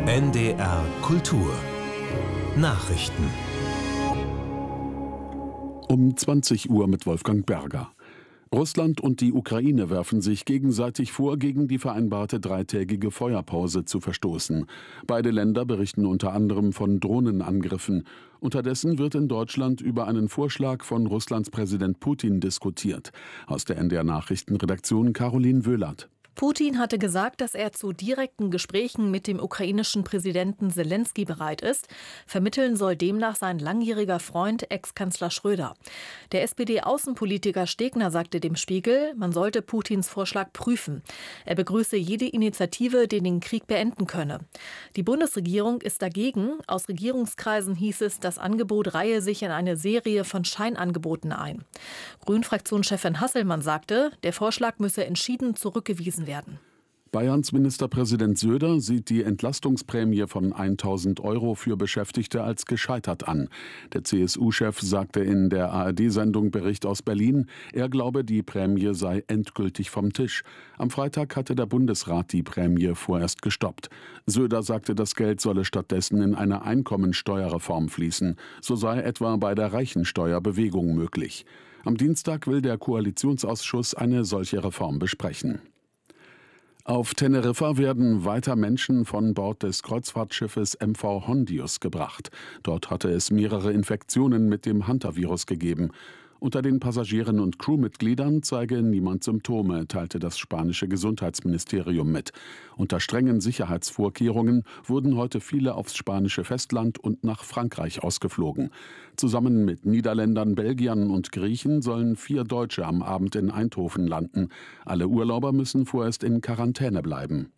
NDR Kultur Nachrichten um 20 Uhr mit Wolfgang Berger. Russland und die Ukraine werfen sich gegenseitig vor, gegen die vereinbarte dreitägige Feuerpause zu verstoßen. Beide Länder berichten unter anderem von Drohnenangriffen. Unterdessen wird in Deutschland über einen Vorschlag von Russlands Präsident Putin diskutiert. Aus der NDR Nachrichtenredaktion Caroline Wöhlert. Putin hatte gesagt, dass er zu direkten Gesprächen mit dem ukrainischen Präsidenten Selenskyj bereit ist. Vermitteln soll demnach sein langjähriger Freund, Ex-Kanzler Schröder. Der SPD-Außenpolitiker Stegner sagte dem Spiegel, man sollte Putins Vorschlag prüfen. Er begrüße jede Initiative, die den Krieg beenden könne. Die Bundesregierung ist dagegen. Aus Regierungskreisen hieß es, das Angebot reihe sich in eine Serie von Scheinangeboten ein. Grünen-Fraktionschefin Hasselmann sagte, der Vorschlag müsse entschieden zurückgewiesen werden. Bayerns Ministerpräsident Söder sieht die Entlastungsprämie von 1.000 € für Beschäftigte als gescheitert an. Der CSU-Chef sagte in der ARD-Sendung Bericht aus Berlin, er glaube, die Prämie sei endgültig vom Tisch. Am Freitag hatte der Bundesrat die Prämie vorerst gestoppt. Söder sagte, das Geld solle stattdessen in eine Einkommensteuerreform fließen. So sei etwa bei der Reichensteuer Bewegung möglich. Am Dienstag will der Koalitionsausschuss eine solche Reform besprechen. Auf Teneriffa werden weiter Menschen von Bord des Kreuzfahrtschiffes MV Hondius gebracht. Dort hatte es mehrere Infektionen mit dem Hantavirus gegeben. Unter den Passagieren und Crewmitgliedern zeige niemand Symptome, teilte das spanische Gesundheitsministerium mit. Unter strengen Sicherheitsvorkehrungen wurden heute viele aufs spanische Festland und nach Frankreich ausgeflogen. Zusammen mit Niederländern, Belgiern und Griechen sollen 4 Deutsche am Abend in Eindhoven landen. Alle Urlauber müssen vorerst in Quarantäne bleiben.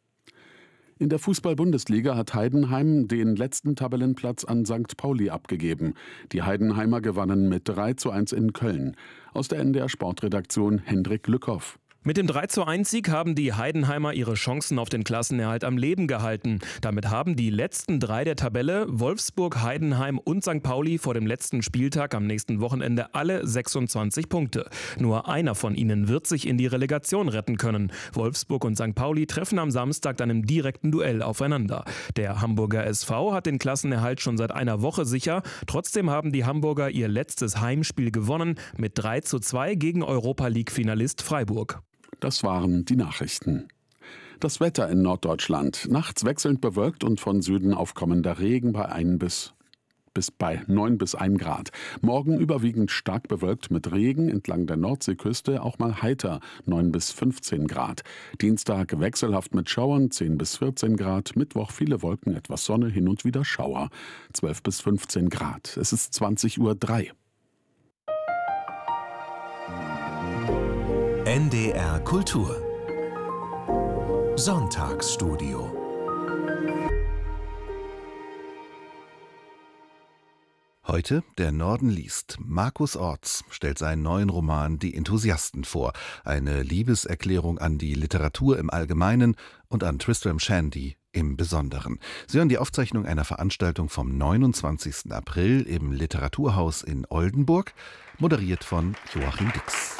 In der Fußball-Bundesliga hat Heidenheim den letzten Tabellenplatz an St. Pauli abgegeben. Die Heidenheimer gewannen mit 3:1 in Köln. Aus der NDR Sportredaktion Hendrik Lückhoff. Mit dem 3:1-Sieg haben die Heidenheimer ihre Chancen auf den Klassenerhalt am Leben gehalten. Damit haben die letzten 3 der Tabelle, Wolfsburg, Heidenheim und St. Pauli, vor dem letzten Spieltag am nächsten Wochenende alle 26 Punkte. Nur einer von ihnen wird sich in die Relegation retten können. Wolfsburg und St. Pauli treffen am Samstag dann im direkten Duell aufeinander. Der Hamburger SV hat den Klassenerhalt schon seit einer Woche sicher. Trotzdem haben die Hamburger ihr letztes Heimspiel gewonnen mit 3:2 gegen Europa-League-Finalist Freiburg. Das waren die Nachrichten. Das Wetter in Norddeutschland. Nachts wechselnd bewölkt und von Süden aufkommender Regen bei 9 bis 1 Grad. Morgen überwiegend stark bewölkt mit Regen, entlang der Nordseeküste auch mal heiter, 9 bis 15 Grad. Dienstag wechselhaft mit Schauern, 10 bis 14 Grad. Mittwoch viele Wolken, etwas Sonne, hin und wieder Schauer, 12 bis 15 Grad. Es ist 20:03 Uhr. NDR Kultur Sonntagsstudio. Heute der Norden liest. Markus Orts stellt seinen neuen Roman Die Enthusiasten vor. Eine Liebeserklärung an die Literatur im Allgemeinen und an Tristram Shandy im Besonderen. Sie hören die Aufzeichnung einer Veranstaltung vom 29. April im Literaturhaus in Oldenburg, moderiert von Joachim Dix.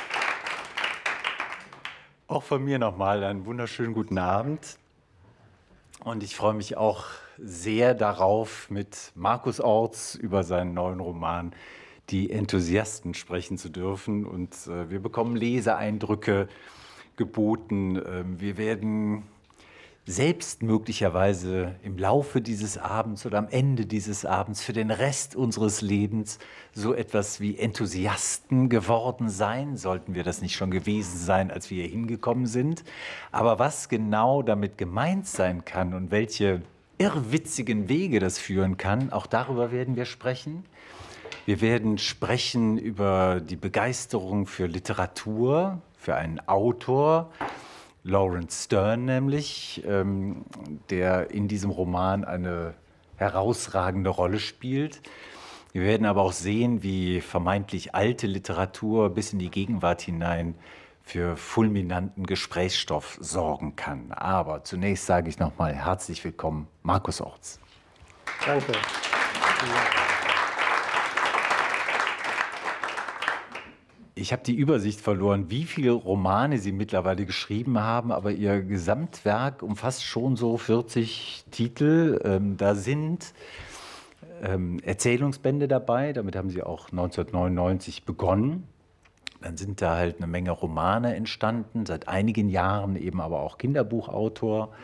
Auch von mir nochmal einen wunderschönen guten Abend. Und ich freue mich auch sehr darauf, mit Markus Orts über seinen neuen Roman Die Enthusiasten sprechen zu dürfen. Und wir bekommen Leseeindrücke geboten. Wir werden selbst möglicherweise im Laufe dieses Abends oder am Ende dieses Abends für den Rest unseres Lebens so etwas wie Enthusiasten geworden sein. Sollten wir das nicht schon gewesen sein, als wir hier hingekommen sind. Aber was genau damit gemeint sein kann und welche irrwitzigen Wege das führen kann, auch darüber werden wir sprechen. Wir werden sprechen über die Begeisterung für Literatur, für einen Autor, Laurence Sterne nämlich, der in diesem Roman eine herausragende Rolle spielt. Wir werden aber auch sehen, wie vermeintlich alte Literatur bis in die Gegenwart hinein für fulminanten Gesprächsstoff sorgen kann. Aber zunächst sage ich nochmal herzlich willkommen, Markus Orts. Danke. Ich habe die Übersicht verloren, wie viele Romane Sie mittlerweile geschrieben haben, aber Ihr Gesamtwerk umfasst schon so 40 Titel. Da sind Erzählungsbände dabei, damit haben Sie auch 1999 begonnen. Dann sind da halt eine Menge Romane entstanden, seit einigen Jahren eben aber auch Kinderbuchautor.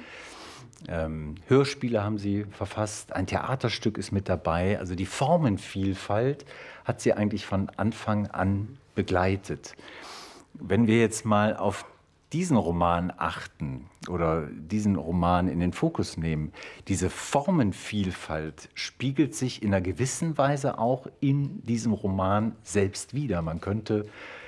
Hörspiele haben Sie verfasst, ein Theaterstück ist mit dabei. Also die Formenvielfalt hat Sie eigentlich von Anfang an begleitet. Wenn wir jetzt mal auf diesen Roman achten oder diesen Roman in den Fokus nehmen, diese Formenvielfalt spiegelt sich in einer gewissen Weise auch in diesem Roman selbst wider. Man könnte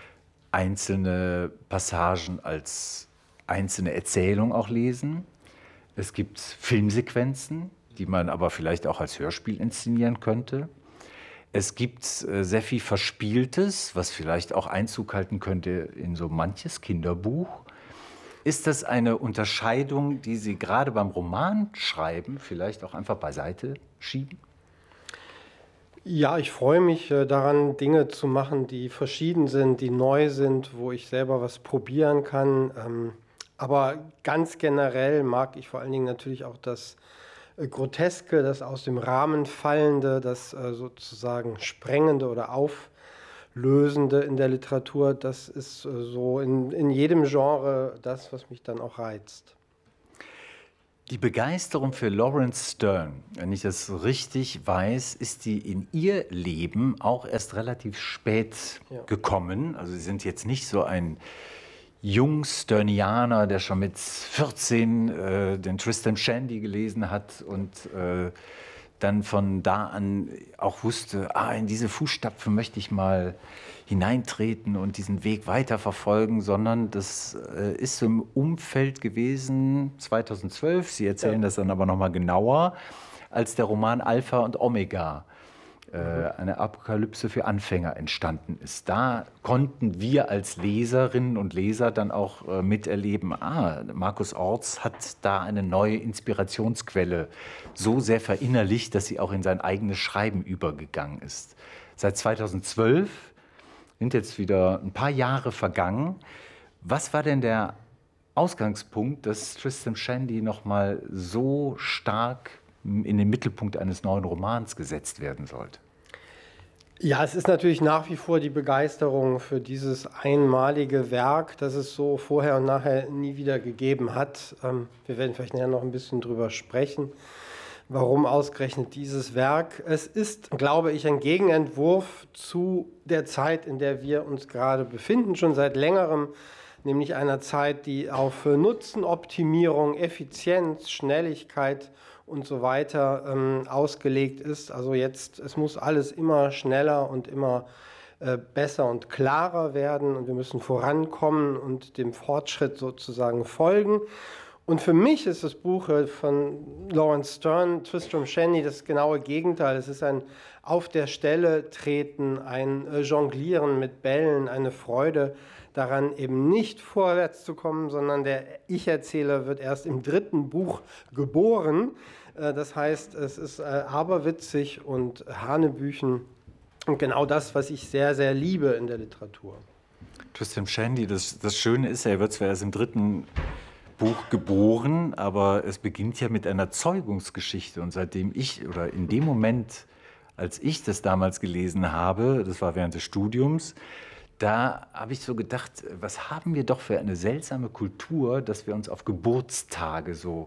einzelne Passagen als einzelne Erzählung auch lesen. Es gibt Filmsequenzen, die man aber vielleicht auch als Hörspiel inszenieren könnte. Es gibt sehr viel Verspieltes, was vielleicht auch Einzug halten könnte in so manches Kinderbuch. Ist das eine Unterscheidung, die Sie gerade beim Romanschreiben vielleicht auch einfach beiseite schieben? Ja, ich freue mich daran, Dinge zu machen, die verschieden sind, die neu sind, wo ich selber was probieren kann. Aber ganz generell mag ich vor allen Dingen natürlich auch das Groteske, das aus dem Rahmen fallende, das sozusagen sprengende oder auflösende in der Literatur. Das ist so in jedem Genre das, was mich dann auch reizt. Die Begeisterung für Laurence Sterne, wenn ich das richtig weiß, ist die in Ihr Leben auch erst relativ spät gekommen. Also Sie sind jetzt nicht so ein Jung-Sternianer, der schon mit 14 den Tristram Shandy gelesen hat und dann von da an auch wusste, in diese Fußstapfen möchte ich mal hineintreten und diesen Weg weiterverfolgen, sondern das ist so im Umfeld gewesen 2012, Sie erzählen das dann aber nochmal genauer, als der Roman Alpha und Omega, eine Apokalypse für Anfänger, entstanden ist. Da konnten wir als Leserinnen und Leser dann auch miterleben, Markus Orts hat da eine neue Inspirationsquelle so sehr verinnerlicht, dass sie auch in sein eigenes Schreiben übergegangen ist. Seit 2012 sind jetzt wieder ein paar Jahre vergangen. Was war denn der Ausgangspunkt, dass Tristram Shandy nochmal so stark in den Mittelpunkt eines neuen Romans gesetzt werden sollte? Ja, es ist natürlich nach wie vor die Begeisterung für dieses einmalige Werk, das es so vorher und nachher nie wieder gegeben hat. Wir werden vielleicht nachher noch ein bisschen drüber sprechen, warum ausgerechnet dieses Werk. Es ist, glaube ich, ein Gegenentwurf zu der Zeit, in der wir uns gerade befinden, schon seit längerem, nämlich einer Zeit, die auf Nutzenoptimierung, Effizienz, Schnelligkeit und so weiter ausgelegt ist. Also jetzt, es muss alles immer schneller und immer besser und klarer werden und wir müssen vorankommen und dem Fortschritt sozusagen folgen. Und für mich ist das Buch von Laurence Sterne, Tristram Shandy, das genaue Gegenteil. Es ist ein Auf der Stelle treten, ein Jonglieren mit Bällen, eine Freude daran, eben nicht vorwärts zu kommen, sondern der Ich-Erzähler wird erst im 3. Buch geboren. Das heißt, es ist aberwitzig und hanebüchen und genau das, was ich sehr, sehr liebe in der Literatur. Tristram Shandy, das Schöne ist, er wird zwar erst im 3. Buch geboren, aber es beginnt ja mit einer Zeugungsgeschichte und seitdem in dem Moment, als ich das damals gelesen habe, das war während des Studiums, da habe ich so gedacht, was haben wir doch für eine seltsame Kultur, dass wir uns auf Geburtstage so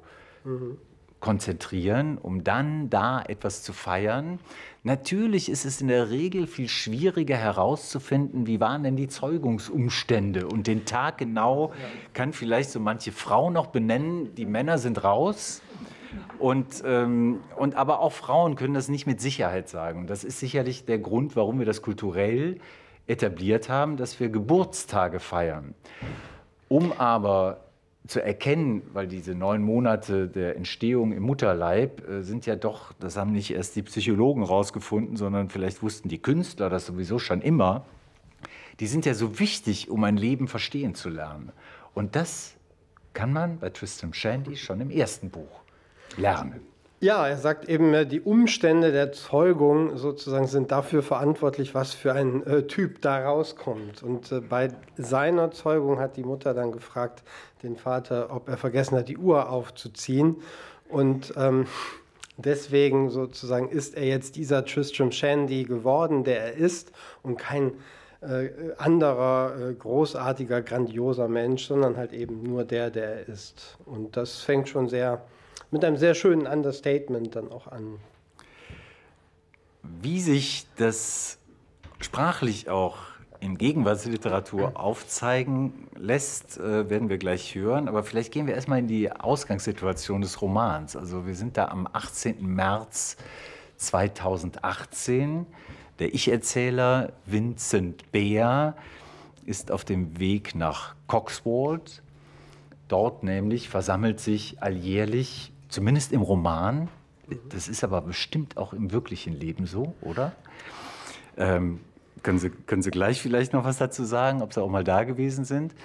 konzentrieren, um dann da etwas zu feiern. Natürlich ist es in der Regel viel schwieriger herauszufinden, wie waren denn die Zeugungsumstände und den Tag genau kann vielleicht so manche Frau noch benennen, die Männer sind raus und aber auch Frauen können das nicht mit Sicherheit sagen. Das ist sicherlich der Grund, warum wir das kulturell etabliert haben, dass wir Geburtstage feiern. Um aber zu erkennen, weil diese 9 Monate der Entstehung im Mutterleib sind ja doch, das haben nicht erst die Psychologen rausgefunden, sondern vielleicht wussten die Künstler das sowieso schon immer, die sind ja so wichtig, um ein Leben verstehen zu lernen. Und das kann man bei Tristram Shandy schon im 1. Buch lernen. Ja, er sagt eben, die Umstände der Zeugung sozusagen sind dafür verantwortlich, was für ein Typ da rauskommt. Und bei seiner Zeugung hat die Mutter dann gefragt, den Vater, ob er vergessen hat, die Uhr aufzuziehen. Und deswegen sozusagen ist er jetzt dieser Tristram Shandy geworden, der er ist, und kein anderer großartiger, grandioser Mensch, sondern halt eben nur der er ist. Und das fängt schon mit einem sehr schönen Understatement dann auch an. Wie sich das sprachlich auch in Gegenwartsliteratur aufzeigen lässt, werden wir gleich hören. Aber vielleicht gehen wir erstmal in die Ausgangssituation des Romans. Also wir sind da am 18. März 2018. Der Ich-Erzähler Vincent Behr ist auf dem Weg nach Cotswold. Dort nämlich versammelt sich alljährlich, zumindest im Roman, das ist aber bestimmt auch im wirklichen Leben so, oder? Können Sie gleich vielleicht noch was dazu sagen, ob Sie auch mal da gewesen sind?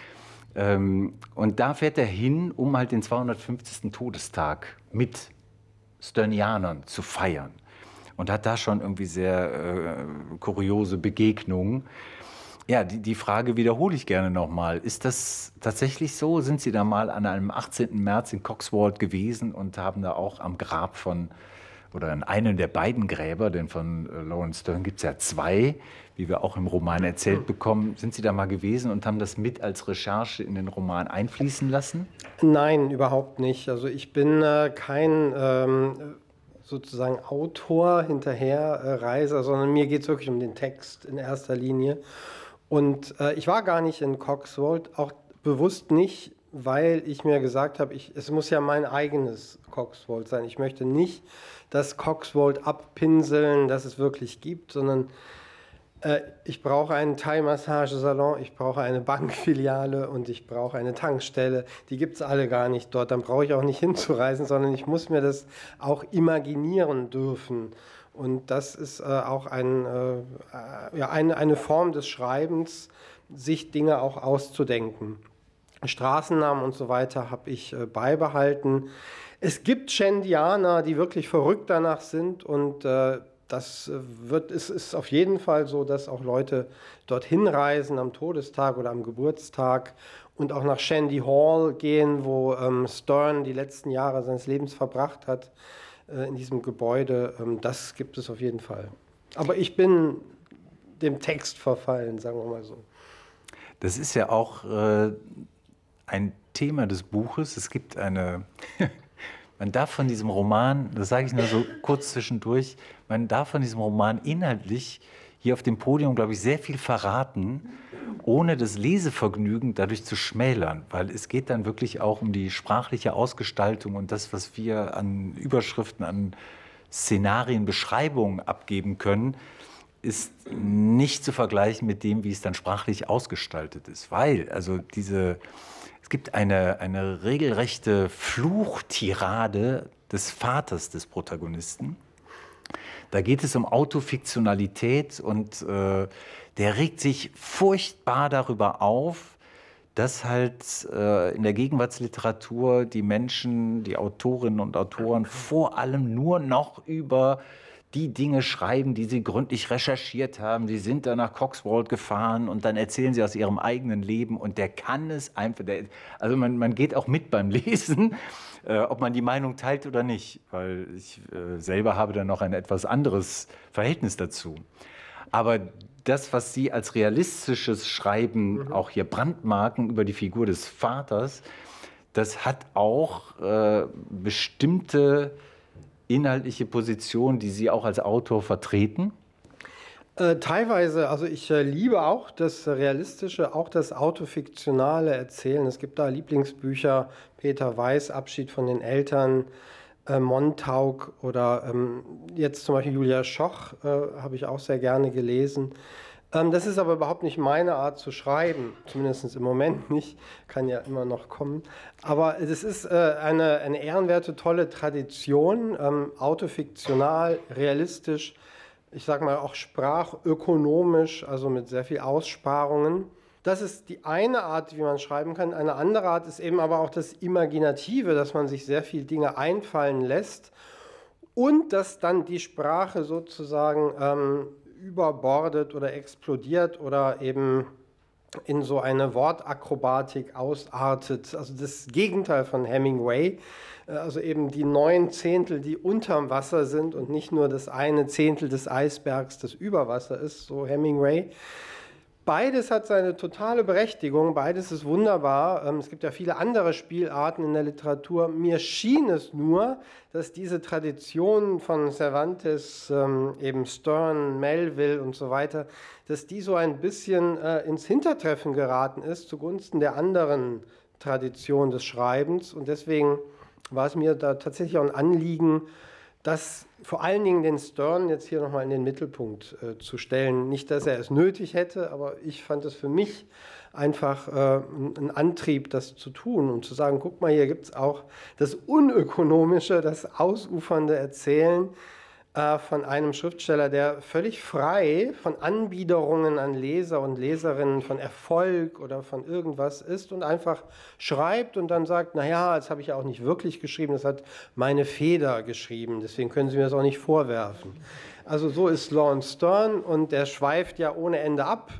Und da fährt er hin, um halt den 250. Todestag mit Sternianern zu feiern. Und hat da schon irgendwie sehr kuriose Begegnungen. Ja, die Frage wiederhole ich gerne nochmal. Ist das tatsächlich so? Sind Sie da mal an einem 18. März in Cotswold gewesen und haben da auch am Grab oder an einem der beiden Gräber, denn von Laurence Sterne gibt es ja zwei, wie wir auch im Roman erzählt bekommen. Sind Sie da mal gewesen und haben das mit als Recherche in den Roman einfließen lassen? Nein, überhaupt nicht. Also ich bin kein sozusagen Autor, Hinterherreiser, sondern mir geht es wirklich um den Text in erster Linie. Und ich war gar nicht in Cotswold, auch bewusst nicht, weil ich mir gesagt habe, es muss ja mein eigenes Cotswold sein. Ich möchte nicht das Cotswold abpinseln, das es wirklich gibt, sondern ich brauche einen Thai-Massagesalon, ich brauche eine Bankfiliale und ich brauche eine Tankstelle. Die gibt es alle gar nicht dort. Dann brauche ich auch nicht hinzureisen, sondern ich muss mir das auch imaginieren dürfen. Und das ist auch eine Form des Schreibens, sich Dinge auch auszudenken. Straßennamen und so weiter habe ich beibehalten. Es gibt Shandianer, die wirklich verrückt danach sind, und es ist auf jeden Fall so, dass auch Leute dorthin reisen am Todestag oder am Geburtstag und auch nach Shandy Hall gehen, wo Sterne die letzten Jahre seines Lebens verbracht hat. In diesem Gebäude, das gibt es auf jeden Fall. Aber ich bin dem Text verfallen, sagen wir mal so. Das ist ja auch ein Thema des Buches. Es gibt man darf von diesem Roman, das sage ich nur so kurz zwischendurch, man darf von diesem Roman inhaltlich hier auf dem Podium, glaube ich, sehr viel verraten, ohne das Lesevergnügen dadurch zu schmälern, weil es geht dann wirklich auch um die sprachliche Ausgestaltung und das, was wir an Überschriften, an Szenarien, Beschreibungen abgeben können, ist nicht zu vergleichen mit dem, wie es dann sprachlich ausgestaltet ist, weil es gibt eine regelrechte Fluchtirade des Vaters des Protagonisten. Da geht es um Autofiktionalität und der regt sich furchtbar darüber auf, dass halt in der Gegenwartsliteratur die Menschen, die Autorinnen und Autoren vor allem nur noch über die Dinge schreiben, die sie gründlich recherchiert haben. Die sind dann nach Cotswold gefahren und dann erzählen sie aus ihrem eigenen Leben und der kann es einfach. Also man geht auch mit beim Lesen, ob man die Meinung teilt oder nicht, weil ich selber habe dann noch ein etwas anderes Verhältnis dazu. Aber das, was Sie als realistisches Schreiben auch hier brandmarken über die Figur des Vaters, das hat auch bestimmte inhaltliche Positionen, die Sie auch als Autor vertreten? Teilweise, also ich liebe auch das Realistische, auch das autofiktionale Erzählen. Es gibt da Lieblingsbücher, Peter Weiß, Abschied von den Eltern, Montauk oder jetzt zum Beispiel Julia Schoch, habe ich auch sehr gerne gelesen. Das ist aber überhaupt nicht meine Art zu schreiben, zumindest im Moment nicht, kann ja immer noch kommen. Aber es ist eine ehrenwerte, tolle Tradition, autofiktional, realistisch, ich sage mal auch sprachökonomisch, also mit sehr viel Aussparungen. Das ist die eine Art, wie man schreiben kann. Eine andere Art ist eben aber auch das Imaginative, dass man sich sehr viele Dinge einfallen lässt und dass dann die Sprache sozusagen überbordet oder explodiert oder eben in so eine Wortakrobatik ausartet. Also das Gegenteil von Hemingway, also eben die 9 Zehntel, die unterm Wasser sind und nicht nur das eine Zehntel des Eisbergs, das über Wasser ist, so Hemingway. Beides hat seine totale Berechtigung, beides ist wunderbar. Es gibt ja viele andere Spielarten in der Literatur. Mir schien es nur, dass diese Tradition von Cervantes, eben Sterne, Melville und so weiter, dass die so ein bisschen ins Hintertreffen geraten ist zugunsten der anderen Tradition des Schreibens. Und deswegen war es mir da tatsächlich auch ein Anliegen, das vor allen Dingen den Sterne jetzt hier nochmal in den Mittelpunkt zu stellen. Nicht, dass er es nötig hätte, aber ich fand es für mich einfach ein Antrieb, das zu tun und zu sagen, guck mal, hier gibt es auch das Unökonomische, das ausufernde Erzählen von einem Schriftsteller, der völlig frei von Anbiederungen an Leser und Leserinnen, von Erfolg oder von irgendwas ist und einfach schreibt und dann sagt, naja, das habe ich ja auch nicht wirklich geschrieben, das hat meine Feder geschrieben, deswegen können Sie mir das auch nicht vorwerfen. Also so ist Lawrence Sterne und der schweift ja ohne Ende ab.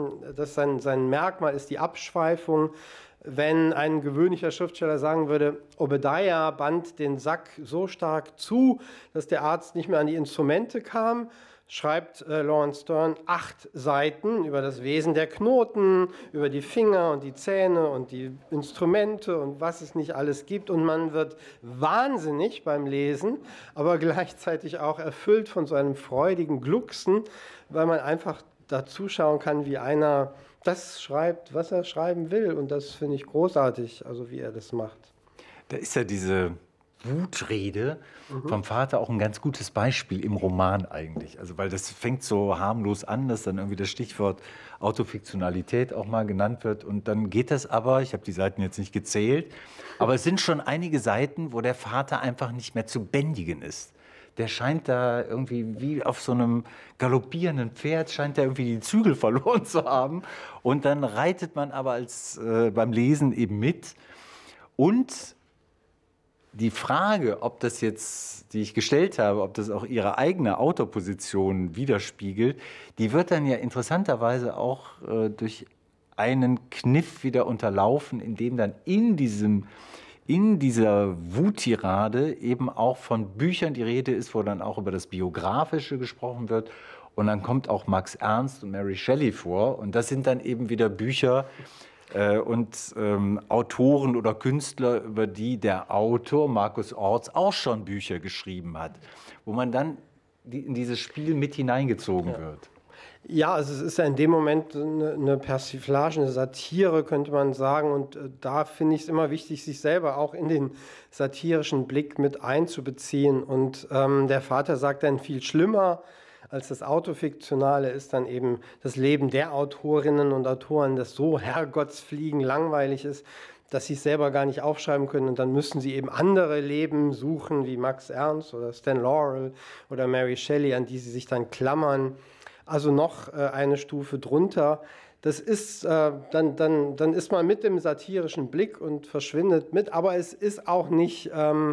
Sein Merkmal ist die Abschweifung. Wenn ein gewöhnlicher Schriftsteller sagen würde, Obadiah band den Sack so stark zu, dass der Arzt nicht mehr an die Instrumente kam, schreibt Lawrence Sterne 8 Seiten über das Wesen der Knoten, über die Finger und die Zähne und die Instrumente und was es nicht alles gibt. Und man wird wahnsinnig beim Lesen, aber gleichzeitig auch erfüllt von so einem freudigen Glucksen, weil man einfach da zuschauen kann, wie einer das schreibt, was er schreiben will. Und das finde ich großartig, also wie er das macht. Da ist ja diese Wutrede vom Vater auch ein ganz gutes Beispiel im Roman eigentlich. Also weil das fängt so harmlos an, dass dann irgendwie das Stichwort Autofiktionalität auch mal genannt wird. Und dann geht das aber, ich habe die Seiten jetzt nicht gezählt, aber es sind schon einige Seiten, wo der Vater einfach nicht mehr zu bändigen ist. Der scheint da irgendwie wie auf so einem galoppierenden Pferd, scheint der irgendwie die Zügel verloren zu haben. Und dann reitet man aber beim Lesen eben mit. Und die Frage, ob das jetzt, die ich gestellt habe, ob das auch ihre eigene Autorposition widerspiegelt, die wird dann ja interessanterweise auch durch einen Kniff wieder unterlaufen, in dem dann in dieser Wuttirade eben auch von Büchern die Rede ist, wo dann auch über das Biografische gesprochen wird. Und dann kommt auch Max Ernst und Mary Shelley vor. Und das sind dann eben wieder Bücher und Autoren oder Künstler, über die der Autor Markus Orts auch schon Bücher geschrieben hat, wo man dann in dieses Spiel mit hineingezogen wird. Ja, also es ist ja in dem Moment eine Persiflage, eine Satire, könnte man sagen. Und da finde ich es immer wichtig, sich selber auch in den satirischen Blick mit einzubeziehen. Und der Vater sagt dann, viel schlimmer als das Autofiktionale ist dann eben das Leben der Autorinnen und Autoren, das so herrgottsfliegen langweilig ist, dass sie es selber gar nicht aufschreiben können. Und dann müssen sie eben andere Leben suchen, wie Max Ernst oder Stan Laurel oder Mary Shelley, an die sie sich dann klammern. Also noch eine Stufe drunter. Das ist, dann ist man mit dem satirischen Blick und verschwindet mit, aber es ist auch nicht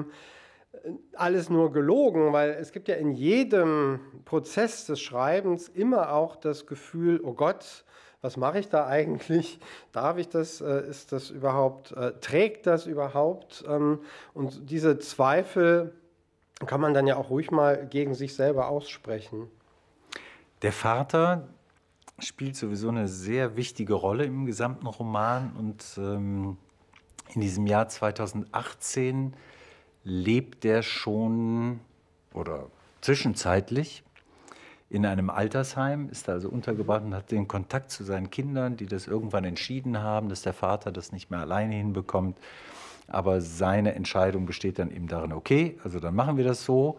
alles nur gelogen, weil es gibt ja in jedem Prozess des Schreibens immer auch das Gefühl, oh Gott, was mache ich da eigentlich? Darf ich das? Ist das überhaupt? Trägt das überhaupt? Und diese Zweifel kann man dann ja auch ruhig mal gegen sich selber aussprechen. Der Vater spielt sowieso eine sehr wichtige Rolle im gesamten Roman und in diesem Jahr 2018 lebt er schon oder zwischenzeitlich in einem Altersheim, ist da also untergebracht und hat den Kontakt zu seinen Kindern, die das irgendwann entschieden haben, dass der Vater das nicht mehr alleine hinbekommt. Aber seine Entscheidung besteht dann eben darin, okay, also dann machen wir das so.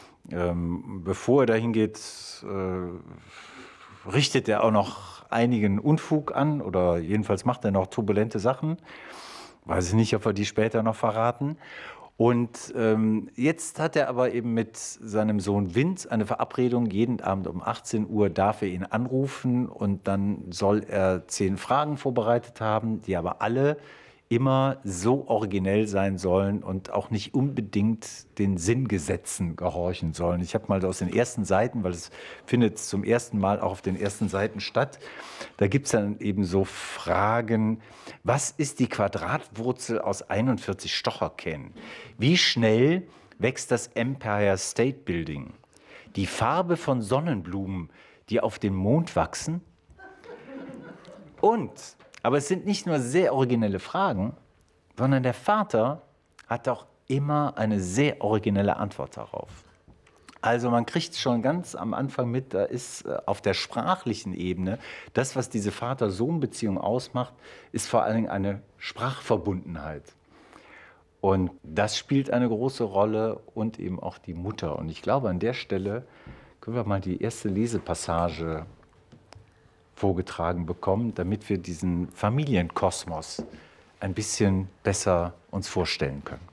Bevor er dahin geht, richtet er auch noch einigen Unfug an oder jedenfalls macht er noch turbulente Sachen. Weiß ich nicht, ob wir die später noch verraten. Und jetzt hat er aber eben mit seinem Sohn Vince eine Verabredung. Jeden Abend um 18 Uhr darf er ihn anrufen und dann soll er 10 Fragen vorbereitet haben, die aber alle immer so originell sein sollen und auch nicht unbedingt den Sinngesetzen gehorchen sollen. Ich habe mal aus den ersten Seiten, weil es findet zum ersten Mal auch auf den ersten Seiten statt, da gibt es dann eben so Fragen, was ist die Quadratwurzel aus 41 Stocherkähnen? Wie schnell wächst das Empire State Building? Die Farbe von Sonnenblumen, die auf dem Mond wachsen? Aber es sind nicht nur sehr originelle Fragen, sondern der Vater hat auch immer eine sehr originelle Antwort darauf. Also man kriegt schon ganz am Anfang mit, da ist auf der sprachlichen Ebene, das, was diese Vater-Sohn-Beziehung ausmacht, ist vor allen Dingen eine Sprachverbundenheit. Und das spielt eine große Rolle und eben auch die Mutter. Und ich glaube, an der Stelle können wir mal die erste Lesepassage vorgetragen bekommen, damit wir diesen Familienkosmos ein bisschen besser uns vorstellen können.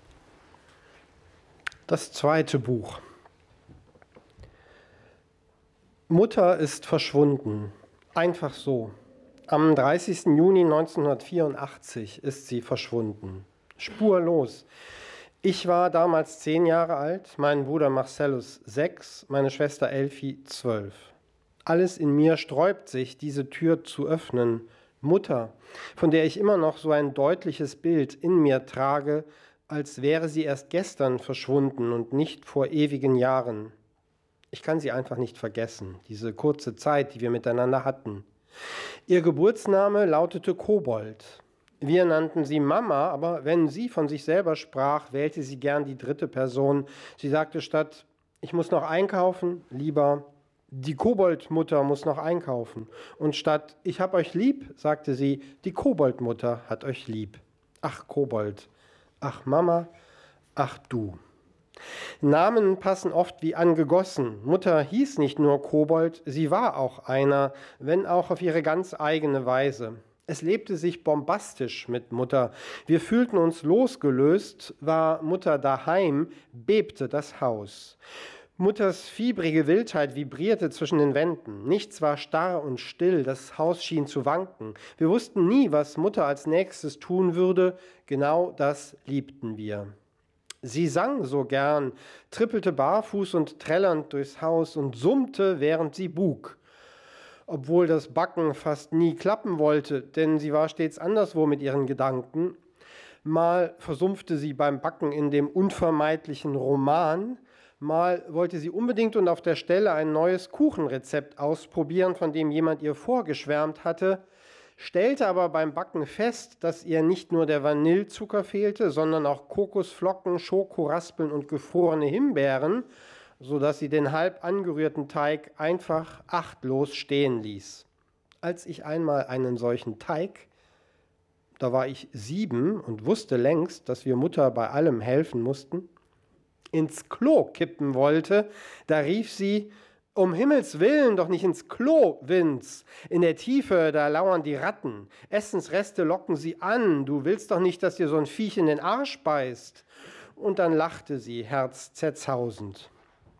Das zweite Buch. Mutter ist verschwunden. Einfach so. Am 30. Juni 1984 ist sie verschwunden. Spurlos. Ich war damals 10 Jahre alt, mein Bruder Marcellus 6, meine Schwester Elfi 12. Alles in mir sträubt sich, diese Tür zu öffnen. Mutter, von der ich immer noch so ein deutliches Bild in mir trage, als wäre sie erst gestern verschwunden und nicht vor ewigen Jahren. Ich kann sie einfach nicht vergessen, diese kurze Zeit, die wir miteinander hatten. Ihr Geburtsname lautete Kobold. Wir nannten sie Mama, aber wenn sie von sich selber sprach, wählte sie gern die dritte Person. Sie sagte statt, ich muss noch einkaufen, lieber, die Koboldmutter muss noch einkaufen. Und statt, ich hab euch lieb, sagte sie, die Koboldmutter hat euch lieb. Ach Kobold, ach Mama, ach du. Namen passen oft wie angegossen. Mutter hieß nicht nur Kobold, sie war auch einer, wenn auch auf ihre ganz eigene Weise. Es lebte sich bombastisch mit Mutter. Wir fühlten uns losgelöst, war Mutter daheim, bebte das Haus. Mutters fiebrige Wildheit vibrierte zwischen den Wänden. Nichts war starr und still, das Haus schien zu wanken. Wir wussten nie, was Mutter als nächstes tun würde. Genau das liebten wir. Sie sang so gern, trippelte barfuß und trällernd durchs Haus und summte, während sie buk. Obwohl das Backen fast nie klappen wollte, denn sie war stets anderswo mit ihren Gedanken. Mal versumpfte sie beim Backen in dem unvermeidlichen Roman, mal wollte sie unbedingt und auf der Stelle ein neues Kuchenrezept ausprobieren, von dem jemand ihr vorgeschwärmt hatte, stellte aber beim Backen fest, dass ihr nicht nur der Vanillezucker fehlte, sondern auch Kokosflocken, Schokoraspeln und gefrorene Himbeeren, sodass sie den halb angerührten Teig einfach achtlos stehen ließ. Als ich einmal einen solchen Teig, da war ich 7 und wusste längst, dass wir Mutter bei allem helfen mussten, ins Klo kippen wollte, da rief sie, um Himmels Willen doch nicht ins Klo, Vince. In der Tiefe, da lauern die Ratten. Essensreste locken sie an. Du willst doch nicht, dass dir so ein Viech in den Arsch beißt. Und dann lachte sie, herzzerzausend.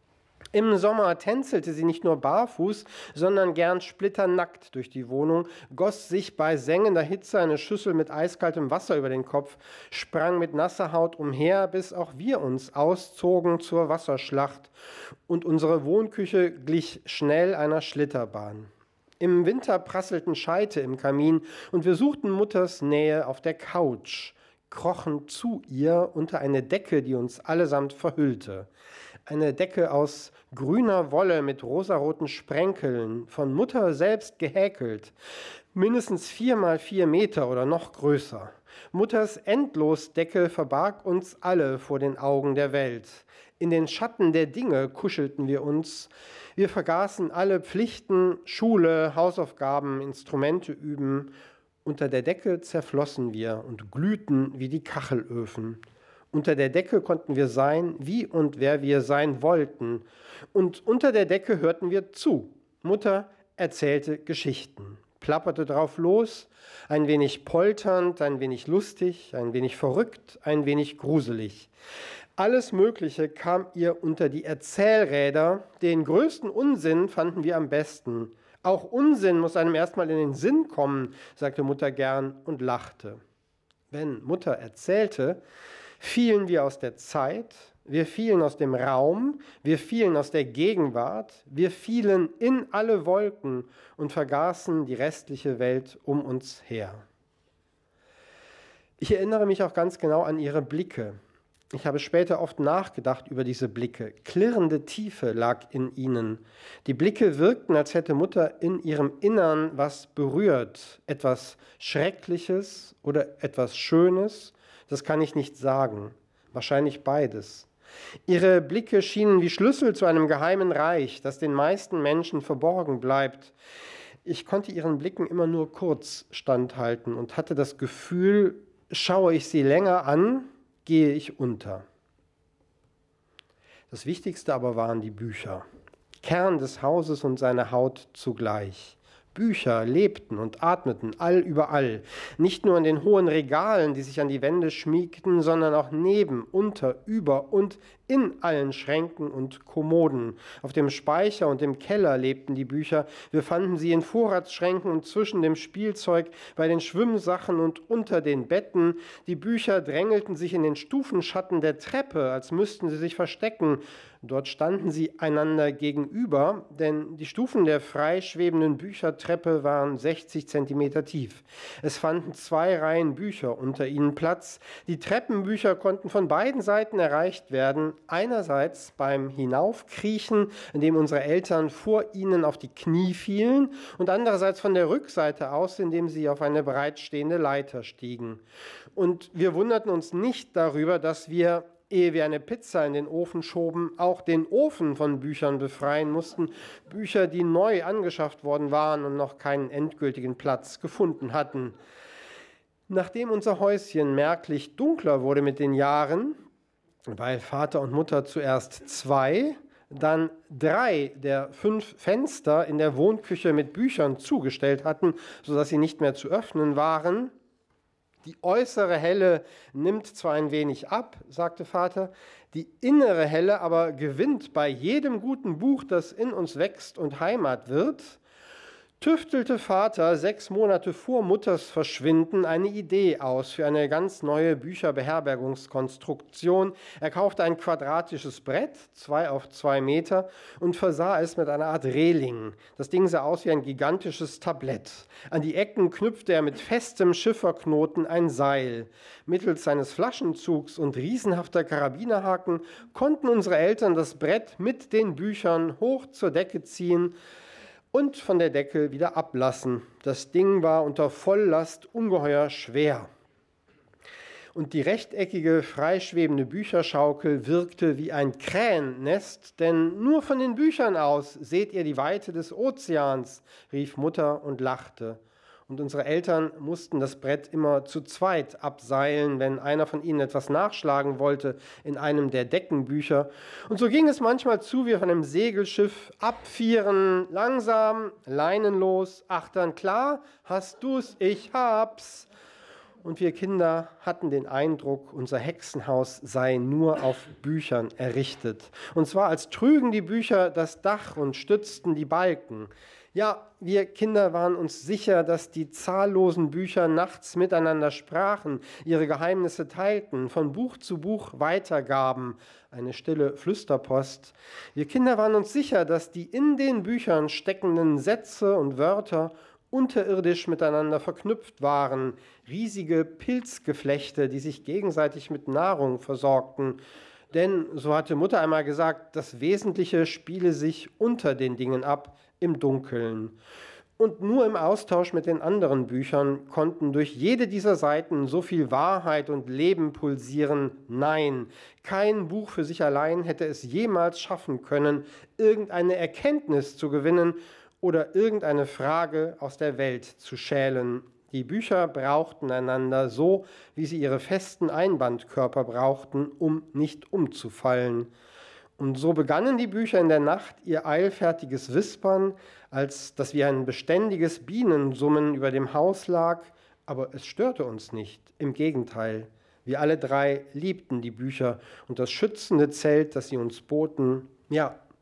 Im Sommer tänzelte sie nicht nur barfuß, sondern gern splitternackt durch die Wohnung, goss sich bei sengender Hitze eine Schüssel mit eiskaltem Wasser über den Kopf, sprang mit nasser Haut umher, bis auch wir uns auszogen zur Wasserschlacht und unsere Wohnküche glich schnell einer Schlitterbahn. Im Winter prasselten Scheite im Kamin und wir suchten Mutters Nähe auf der Couch, krochen zu ihr unter eine Decke, die uns allesamt verhüllte. Eine Decke aus grüner Wolle mit rosaroten Sprenkeln, von Mutter selbst gehäkelt, mindestens 4 mal 4 Meter oder noch größer. Mutters Endlosdecke verbarg uns alle vor den Augen der Welt. In den Schatten der Dinge kuschelten wir uns. Wir vergaßen alle Pflichten, Schule, Hausaufgaben, Instrumente üben. Unter der Decke zerflossen wir und glühten wie die Kachelöfen. Unter der Decke konnten wir sein, wie und wer wir sein wollten. Und unter der Decke hörten wir zu. Mutter erzählte Geschichten, plapperte drauf los, ein wenig polternd, ein wenig lustig, ein wenig verrückt, ein wenig gruselig. Alles Mögliche kam ihr unter die Erzählräder. Den größten Unsinn fanden wir am besten. Auch Unsinn muss einem erstmal in den Sinn kommen, sagte Mutter gern und lachte. Wenn Mutter erzählte, fielen wir aus der Zeit, wir fielen aus dem Raum, wir fielen aus der Gegenwart, wir fielen in alle Wolken und vergaßen die restliche Welt um uns her. Ich erinnere mich auch ganz genau an ihre Blicke. Ich habe später oft nachgedacht über diese Blicke. Klirrende Tiefe lag in ihnen. Die Blicke wirkten, als hätte Mutter in ihrem Innern was berührt, etwas Schreckliches oder etwas Schönes. Das kann ich nicht sagen. Wahrscheinlich beides. Ihre Blicke schienen wie Schlüssel zu einem geheimen Reich, das den meisten Menschen verborgen bleibt. Ich konnte ihren Blicken immer nur kurz standhalten und hatte das Gefühl, schaue ich sie länger an, gehe ich unter. Das Wichtigste aber waren die Bücher. Kern des Hauses und seine Haut zugleich. Bücher lebten und atmeten allüberall, nicht nur in den hohen Regalen, die sich an die Wände schmiegten, sondern auch neben, unter, über und in allen Schränken und Kommoden. Auf dem Speicher und im Keller lebten die Bücher. Wir fanden sie in Vorratsschränken und zwischen dem Spielzeug, bei den Schwimmsachen und unter den Betten. Die Bücher drängelten sich in den Stufenschatten der Treppe, als müssten sie sich verstecken. Dort standen sie einander gegenüber, denn die Stufen der freischwebenden Büchertreppe waren 60 Zentimeter tief. Es fanden 2 Reihen Bücher unter ihnen Platz. Die Treppenbücher konnten von beiden Seiten erreicht werden. Einerseits beim Hinaufkriechen, indem unsere Eltern vor ihnen auf die Knie fielen, und andererseits von der Rückseite aus, indem sie auf eine bereitstehende Leiter stiegen. Und wir wunderten uns nicht darüber, dass wir, ehe wir eine Pizza in den Ofen schoben, auch den Ofen von Büchern befreien mussten. Bücher, die neu angeschafft worden waren und noch keinen endgültigen Platz gefunden hatten. Nachdem unser Häuschen merklich dunkler wurde mit den Jahren, weil Vater und Mutter zuerst 2, dann 3 der 5 Fenster in der Wohnküche mit Büchern zugestellt hatten, sodass sie nicht mehr zu öffnen waren. Die äußere Helle nimmt zwar ein wenig ab, sagte Vater, die innere Helle aber gewinnt bei jedem guten Buch, das in uns wächst und Heimat wird, tüftelte Vater 6 Monate vor Mutters Verschwinden eine Idee aus für eine ganz neue Bücherbeherbergungskonstruktion. Er kaufte ein quadratisches Brett, 2 auf 2 Meter, und versah es mit einer Art Reling. Das Ding sah aus wie ein gigantisches Tablett. An die Ecken knüpfte er mit festem Schifferknoten ein Seil. Mittels seines Flaschenzugs und riesenhafter Karabinerhaken konnten unsere Eltern das Brett mit den Büchern hoch zur Decke ziehen und von der Decke wieder ablassen. Das Ding war unter Volllast ungeheuer schwer. Und die rechteckige, freischwebende Bücherschaukel wirkte wie ein Krähennest, denn nur von den Büchern aus seht ihr die Weite des Ozeans, rief Mutter und lachte. Und unsere Eltern mussten das Brett immer zu zweit abseilen, wenn einer von ihnen etwas nachschlagen wollte in einem der Deckenbücher. Und so ging es manchmal zu wie auf einem Segelschiff: abvieren, langsam, leinenlos, achtern klar, hast du's, ich hab's. Und wir Kinder hatten den Eindruck, unser Hexenhaus sei nur auf Büchern errichtet. Und zwar als trügen die Bücher das Dach und stützten die Balken. Ja, wir Kinder waren uns sicher, dass die zahllosen Bücher nachts miteinander sprachen, ihre Geheimnisse teilten, von Buch zu Buch weitergaben, eine stille Flüsterpost. Wir Kinder waren uns sicher, dass die in den Büchern steckenden Sätze und Wörter unterirdisch miteinander verknüpft waren, riesige Pilzgeflechte, die sich gegenseitig mit Nahrung versorgten. Denn, so hatte Mutter einmal gesagt, das Wesentliche spiele sich unter den Dingen ab, im Dunkeln. Und nur im Austausch mit den anderen Büchern konnten durch jede dieser Seiten so viel Wahrheit und Leben pulsieren. Nein, kein Buch für sich allein hätte es jemals schaffen können, irgendeine Erkenntnis zu gewinnen oder irgendeine Frage aus der Welt zu schälen. Die Bücher brauchten einander so, wie sie ihre festen Einbandkörper brauchten, um nicht umzufallen. Und so begannen die Bücher in der Nacht ihr eilfertiges Wispern, als dass wie ein beständiges Bienensummen über dem Haus lag, aber es störte uns nicht, im Gegenteil. Wir alle 3 liebten die Bücher und das schützende Zelt, das sie uns boten. Ja,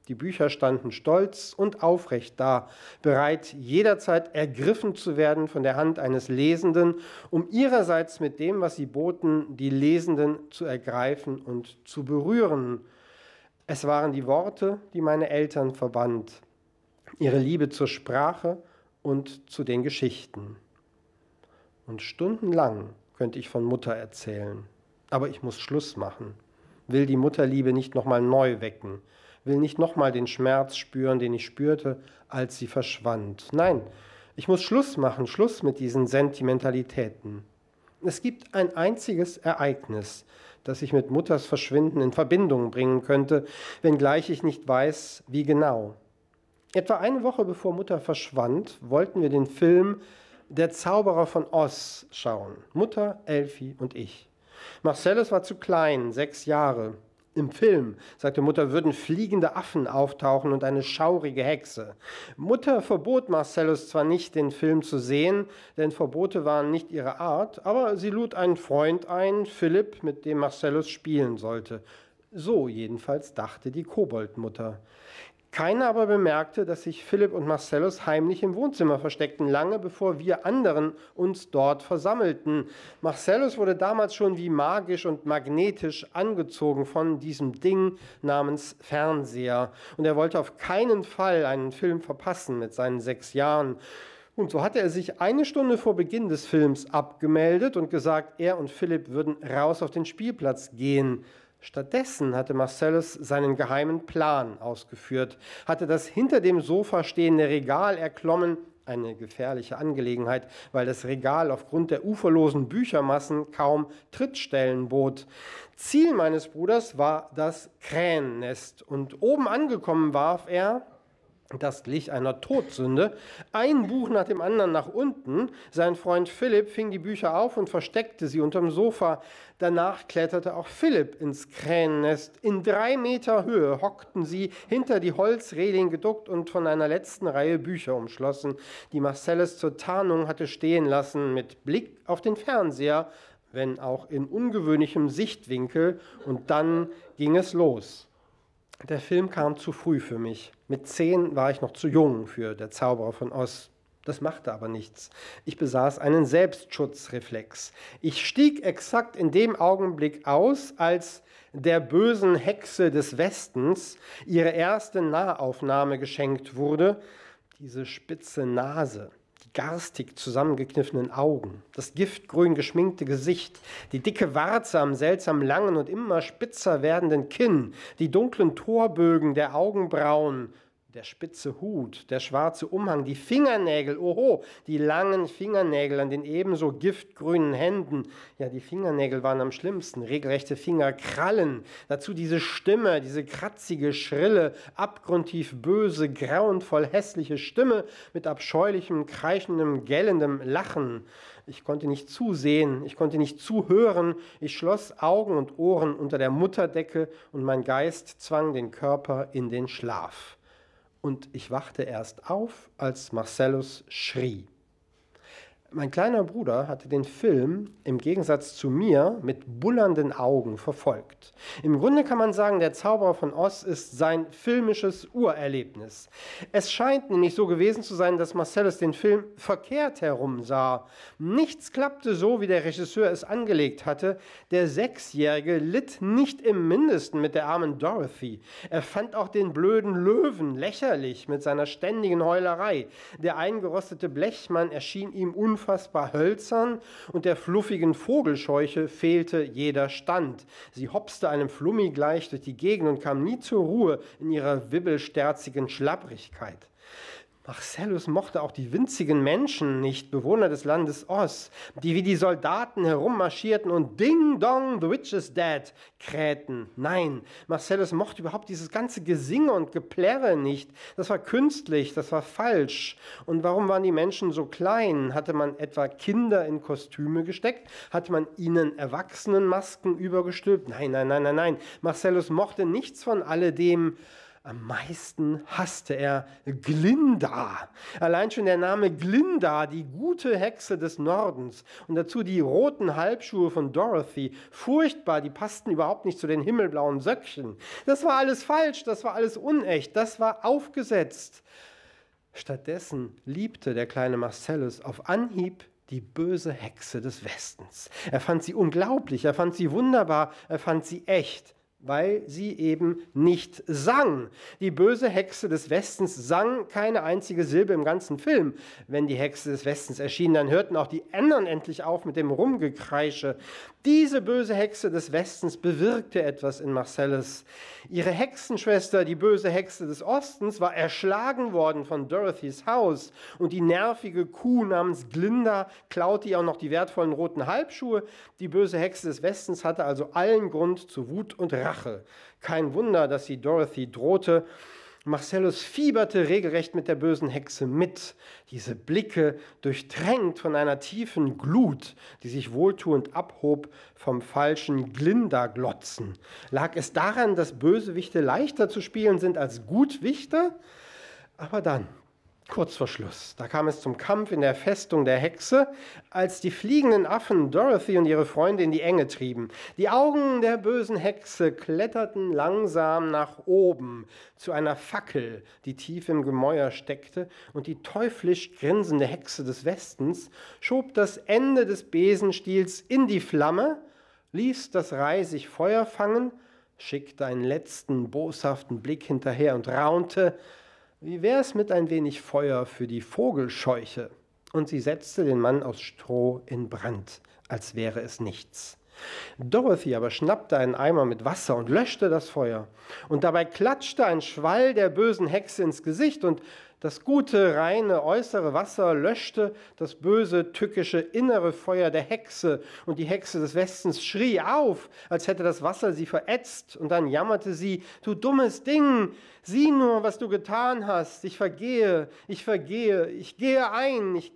Die Bücher standen stolz und aufrecht da, bereit, jederzeit ergriffen zu werden von der Hand eines Lesenden, um ihrerseits mit dem, was sie boten, die Lesenden zu ergreifen und zu berühren. Es waren die Worte, die meine Eltern verband, ihre Liebe zur Sprache und zu den Geschichten. Und stundenlang könnte ich von Mutter erzählen, aber ich muss Schluss machen, will die Mutterliebe nicht nochmal neu wecken, will nicht nochmal den Schmerz spüren, den ich spürte, als sie verschwand. Nein, ich muss Schluss machen, Schluss mit diesen Sentimentalitäten. Es gibt ein einziges Ereignis, das ich mit Mutters Verschwinden in Verbindung bringen könnte, wenngleich ich nicht weiß, wie genau. Etwa eine Woche bevor Mutter verschwand, wollten wir den Film Der Zauberer von Oz schauen. Mutter, Elfi und ich. Marcellus war zu klein, 6 Jahre. Im Film, sagte Mutter, würden fliegende Affen auftauchen und eine schaurige Hexe. Mutter verbot Marcellus zwar nicht, den Film zu sehen, denn Verbote waren nicht ihre Art, aber sie lud einen Freund ein, Philipp, mit dem Marcellus spielen sollte. So jedenfalls dachte die Koboldmutter. Keiner aber bemerkte, dass sich Philipp und Marcellus heimlich im Wohnzimmer versteckten, lange bevor wir anderen uns dort versammelten. Marcellus wurde damals schon wie magisch und magnetisch angezogen von diesem Ding namens Fernseher. Und er wollte auf keinen Fall einen Film verpassen mit seinen 6 Jahren. Und so hatte er sich 1 Stunde vor Beginn des Films abgemeldet und gesagt, er und Philipp würden raus auf den Spielplatz gehen. Stattdessen hatte Marcellus seinen geheimen Plan ausgeführt, hatte das hinter dem Sofa stehende Regal erklommen, eine gefährliche Angelegenheit, weil das Regal aufgrund der uferlosen Büchermassen kaum Trittstellen bot. Ziel meines Bruders war das Krähennest und oben angekommen warf er, das glich einer Todsünde, ein Buch nach dem anderen nach unten. Sein Freund Philipp fing die Bücher auf und versteckte sie unterm Sofa. Danach kletterte auch Philipp ins Krähennest. In 3 Meter Höhe hockten sie, hinter die Holzreling geduckt und von einer letzten Reihe Bücher umschlossen, die Marcellus zur Tarnung hatte stehen lassen, mit Blick auf den Fernseher, wenn auch in ungewöhnlichem Sichtwinkel. Und dann ging es los. Der Film kam zu früh für mich. Mit 10 war ich noch zu jung für Der Zauberer von Oz. Das machte aber nichts. Ich besaß einen Selbstschutzreflex. Ich stieg exakt in dem Augenblick aus, als der bösen Hexe des Westens ihre erste Nahaufnahme geschenkt wurde. Diese spitze Nase, die garstig zusammengekniffenen Augen, das giftgrün geschminkte Gesicht, die dicke Warze am seltsam langen und immer spitzer werdenden Kinn, die dunklen Torbögen der Augenbrauen, der spitze Hut, der schwarze Umhang, die Fingernägel, oho, die langen Fingernägel an den ebenso giftgrünen Händen. Ja, die Fingernägel waren am schlimmsten, regelrechte Fingerkrallen. Dazu diese Stimme, diese kratzige, schrille, abgrundtief böse, grauenvoll hässliche Stimme mit abscheulichem, kreischendem, gellendem Lachen. Ich konnte nicht zusehen, ich konnte nicht zuhören. Ich schloss Augen und Ohren unter der Mutterdecke und mein Geist zwang den Körper in den Schlaf. Und ich wachte erst auf, als Marcellus schrie. Mein kleiner Bruder hatte den Film im Gegensatz zu mir mit bullernden Augen verfolgt. Im Grunde kann man sagen, Der Zauberer von Oz ist sein filmisches Urerlebnis. Es scheint nämlich so gewesen zu sein, dass Marcellus den Film verkehrt herum sah. Nichts klappte so, wie der Regisseur es angelegt hatte. Der 6-Jährige litt nicht im Mindesten mit der armen Dorothy. Er fand auch den blöden Löwen lächerlich mit seiner ständigen Heulerei. Der eingerostete Blechmann erschien ihm unfassbar hölzern und der fluffigen Vogelscheuche fehlte jeder Stand. Sie hopste einem Flummi gleich durch die Gegend und kam nie zur Ruhe in ihrer wibbelsterzigen Schlapprigkeit. Marcellus mochte auch die winzigen Menschen nicht, Bewohner des Landes Oz, die wie die Soldaten herummarschierten und Ding Dong, the witch is dead krähten. Nein, Marcellus mochte überhaupt dieses ganze Gesinge und Geplärre nicht. Das war künstlich, das war falsch. Und warum waren die Menschen so klein? Hatte man etwa Kinder in Kostüme gesteckt? Hatte man ihnen Erwachsenenmasken übergestülpt? Nein. Marcellus mochte nichts von alledem. Am meisten hasste er Glinda. Allein schon der Name Glinda, die gute Hexe des Nordens. Und dazu die roten Halbschuhe von Dorothy. Furchtbar, die passten überhaupt nicht zu den himmelblauen Söckchen. Das war alles falsch, das war alles unecht, das war aufgesetzt. Stattdessen liebte der kleine Marcellus auf Anhieb die böse Hexe des Westens. Er fand sie unglaublich, er fand sie wunderbar, er fand sie echt, weil sie eben nicht sang. Die böse Hexe des Westens sang keine einzige Silbe im ganzen Film. Wenn die Hexe des Westens erschien, dann hörten auch die anderen endlich auf mit dem Rumgekreische. Diese böse Hexe des Westens bewirkte etwas in Marcellus. Ihre Hexenschwester, die böse Hexe des Ostens, war erschlagen worden von Dorothys Haus. Und die nervige Kuh namens Glinda klaute ihr auch noch die wertvollen roten Halbschuhe. Die böse Hexe des Westens hatte also allen Grund zu Wut und Rache. Kein Wunder, dass sie Dorothy drohte. Marcellus fieberte regelrecht mit der bösen Hexe mit. Diese Blicke, durchtränkt von einer tiefen Glut, die sich wohltuend abhob vom falschen Glinda-Glotzen. Lag es daran, dass Bösewichte leichter zu spielen sind als Gutwichte? Aber dann, kurz vor Schluss, da kam es zum Kampf in der Festung der Hexe, als die fliegenden Affen Dorothy und ihre Freunde in die Enge trieben. Die Augen der bösen Hexe kletterten langsam nach oben zu einer Fackel, die tief im Gemäuer steckte, und die teuflisch grinsende Hexe des Westens schob das Ende des Besenstiels in die Flamme, ließ das Reih sich Feuer fangen, schickte einen letzten boshaften Blick hinterher und raunte: Wie wär's mit ein wenig Feuer für die Vogelscheuche? Und sie setzte den Mann aus Stroh in Brand, als wäre es nichts. Dorothy aber schnappte einen Eimer mit Wasser und löschte das Feuer. Und dabei klatschte ein Schwall der bösen Hexe ins Gesicht, und das gute, reine, äußere Wasser löschte das böse, tückische, innere Feuer der Hexe. Und die Hexe des Westens schrie auf, als hätte das Wasser sie verätzt. Und dann jammerte sie: Du dummes Ding, sieh nur, was du getan hast. Ich vergehe, ich gehe ein, ich